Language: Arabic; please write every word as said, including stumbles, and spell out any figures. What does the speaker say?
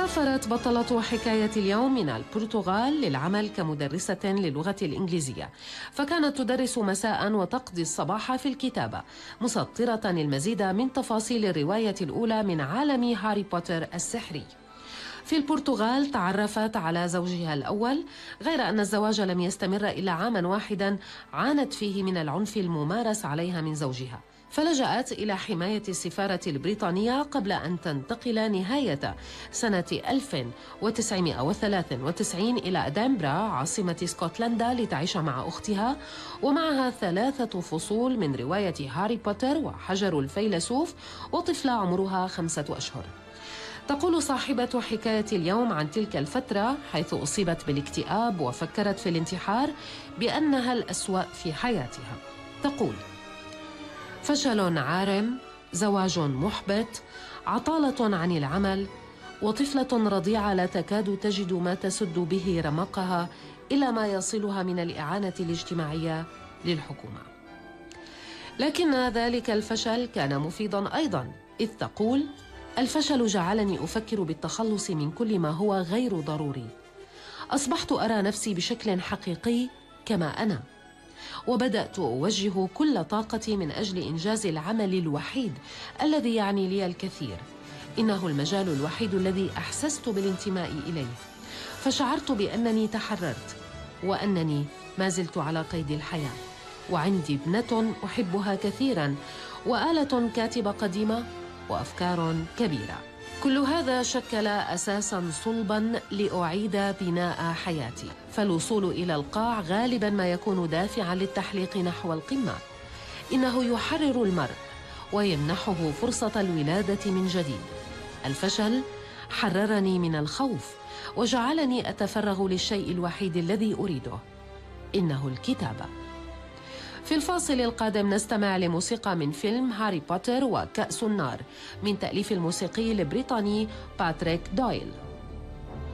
سافرت بطلة حكاية اليوم من البرتغال للعمل كمدرسة للغة الإنجليزية، فكانت تدرس مساء وتقضي الصباح في الكتابة، مسطرة المزيد من تفاصيل الرواية الأولى من عالم هاري بوتر السحري. في البرتغال تعرفت على زوجها الأول، غير أن الزواج لم يستمر إلا عاما واحدا عانت فيه من العنف الممارس عليها من زوجها، فلجأت إلى حماية السفارة البريطانية قبل أن تنتقل نهاية سنة ألف وتسعمائة وثلاثة وتسعين إلى أدنبرا عاصمة اسكتلندا لتعيش مع أختها ومعها ثلاثة فصول من رواية هاري بوتر وحجر الفيلسوف وطفلة عمرها خمسة أشهر. تقول صاحبة حكاية اليوم عن تلك الفترة حيث أصيبت بالاكتئاب وفكرت في الانتحار بأنها الأسوأ في حياتها. تقول: فشل عارم، زواج محبط، عطالة عن العمل، وطفلة رضيعة لا تكاد تجد ما تسد به رمقها إلى ما يصلها من الإعانة الاجتماعية للحكومة. لكن ذلك الفشل كان مفيدا أيضا، إذ تقول: الفشل جعلني أفكر بالتخلص من كل ما هو غير ضروري. أصبحت أرى نفسي بشكل حقيقي كما أنا، وبدأت أوجه كل طاقتي من أجل إنجاز العمل الوحيد الذي يعني لي الكثير. إنه المجال الوحيد الذي أحسست بالانتماء إليه، فشعرت بأنني تحررت وأنني ما زلت على قيد الحياة، وعندي ابنة أحبها كثيرا، وآلة كاتبة قديمة، وأفكار كبيرة. كل هذا شكل أساساً صلباً لأعيد بناء حياتي، فالوصول إلى القاع غالباً ما يكون دافعاً للتحليق نحو القمة. إنه يحرر المرء ويمنحه فرصة الولادة من جديد. الفشل حررني من الخوف وجعلني أتفرغ للشيء الوحيد الذي أريده، إنه الكتابة. في الفاصل القادم نستمع لموسيقى من فيلم هاري بوتر وكأس النار من تأليف الموسيقي البريطاني باتريك دويل.